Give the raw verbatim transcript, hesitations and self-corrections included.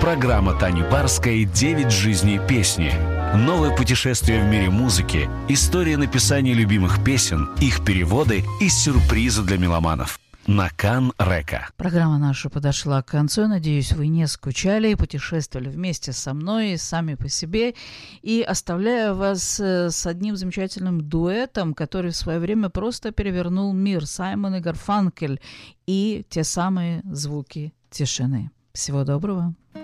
Программа Тани Барской «Девять жизней песни». Новое путешествие в мире музыки, история написания любимых песен, их переводы и сюрпризы для меломанов. На Кан Река. Программа наша подошла к концу. Надеюсь, вы не скучали и путешествовали вместе со мной, сами по себе. И оставляю вас с одним замечательным дуэтом, который в свое время просто перевернул мир. Саймон и Гарфанкель и те самые звуки тишины. Всего доброго.